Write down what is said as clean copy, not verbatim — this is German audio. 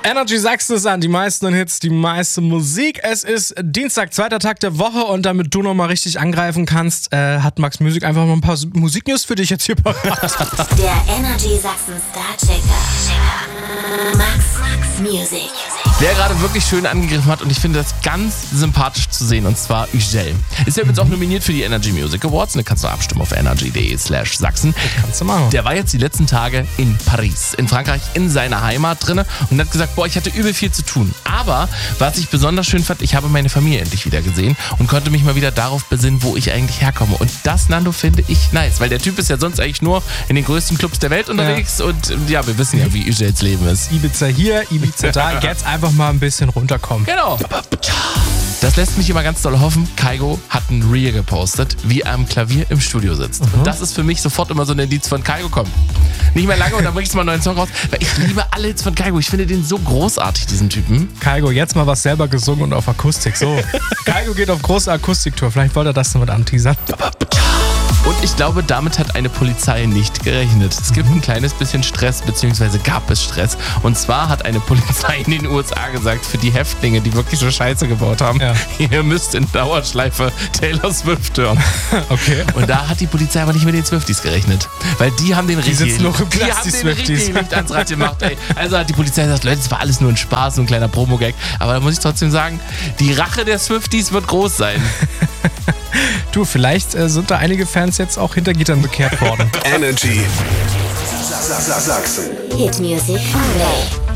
Energy Sachsen ist an, die meisten Hits, die meiste Musik. Es ist Dienstag, zweiter Tag der Woche und damit du nochmal richtig angreifen kannst, hat Max Music einfach mal ein paar Musiknews für dich jetzt hier parat. Der Energy Sachsen Starchecker. Max Music. Der gerade wirklich schön angegriffen hat und ich finde das ganz sympathisch zu sehen, und zwar Ugel. Ist ja übrigens auch nominiert für die Energy Music Awards, und da kannst du abstimmen auf energy.de/Sachsen. Kannst du machen. Der war jetzt die letzten Tage in Paris, in Frankreich, in seiner Heimat drin und hat gesagt, ich hatte übel viel zu tun. Aber was ich besonders schön fand, ich habe meine Familie endlich wieder gesehen und konnte mich mal wieder darauf besinnen, wo ich eigentlich herkomme. Und das, Nando, finde ich nice, weil der Typ ist ja sonst eigentlich nur in den größten Clubs der Welt unterwegs und ja, wir wissen ja, wie Ugels Leben ist. Ibiza hier, Ibiza da, jetzt einfach mal ein bisschen runterkommen. Genau. Das lässt mich immer ganz doll hoffen. Kygo hat ein Reel gepostet, wie er am Klavier im Studio sitzt. Und das ist für mich sofort immer so ein Indiz von Kygo, komm. Nicht mehr lange und dann bringst du mal einen neuen Song raus. Weil ich liebe alle Hits von Kygo. Ich finde den so großartig, diesen Typen. Kygo, jetzt mal was selber gesungen und auf Akustik. So, Kygo geht auf große Akustiktour. Vielleicht wollte er das damit anteasern. Und ich glaube, damit hat eine Polizei nicht gerechnet. Es gibt ein kleines bisschen Stress, beziehungsweise gab es Stress. Und zwar hat eine Polizei in den USA gesagt, für die Häftlinge, die wirklich so Scheiße gebaut haben, ihr müsst in Dauerschleife Taylor Swift hören. Okay. Und da hat die Polizei aber nicht mit den Swifties gerechnet. Weil die haben den richtigen Licht ans Rad gemacht. Ey. Also hat die Polizei gesagt, Leute, das war alles nur ein Spaß, so ein kleiner Promo-Gag. Aber da muss ich trotzdem sagen, die Rache der Swifties wird groß sein. Du, vielleicht sind da einige Fans jetzt auch hinter Gittern bekehrt worden. Energy Sachsen. Hit Music Friday.